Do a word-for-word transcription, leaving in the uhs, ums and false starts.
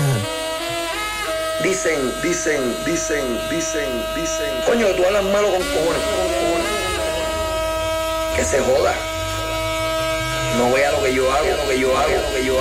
Dicen, dicen, dicen, dicen, dicen. Coño, tú hablas malo con cojones. Que se joda. No vea lo que yo hago, lo que yo hago, lo que yo hago.